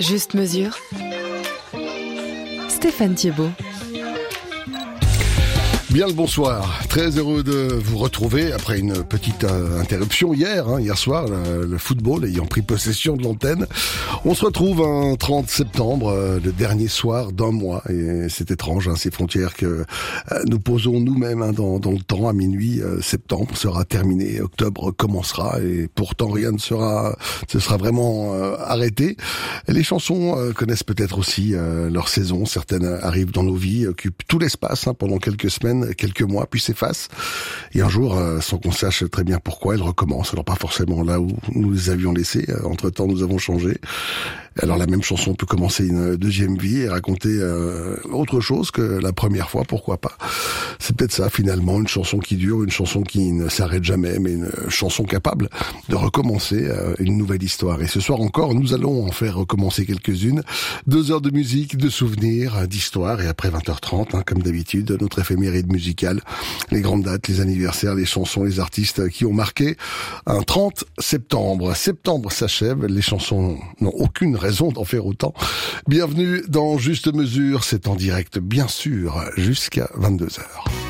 Juste mesure. Stéphane Thiebaud. Bien le bonsoir, très heureux de vous retrouver après une petite interruption hier soir, le football ayant pris possession de l'antenne. On se retrouve un 30 septembre, le dernier soir d'un mois, et c'est étrange, ces frontières que nous posons nous-mêmes dans le temps. À minuit, septembre sera terminé, octobre commencera, et pourtant rien ne sera vraiment arrêté. Les chansons connaissent peut-être aussi leur saison, certaines arrivent dans nos vies, occupent tout l'espace pendant quelques semaines, quelques mois, puis s'effacent. Et un jour, sans qu'on sache très bien pourquoi, elles recommencent. Alors pas forcément là où nous les avions laissées. Entre-temps, nous avons changé. Alors la même chanson peut commencer une deuxième vie et raconter autre chose que la première fois, pourquoi pas. C'est peut-être ça finalement, une chanson qui dure, une chanson qui ne s'arrête jamais, mais une chanson capable de recommencer une nouvelle histoire. Et ce soir encore, nous allons en faire recommencer quelques-unes. 2 heures de musique, de souvenirs, d'histoire, et après 20h30, comme d'habitude, notre éphéméride musicale, les grandes dates, les anniversaires, les chansons, les artistes qui ont marqué un 30 septembre. Septembre s'achève, les chansons n'ont aucune raison d'en faire autant. Bienvenue dans Juste Mesure, c'est en direct bien sûr jusqu'à 22h.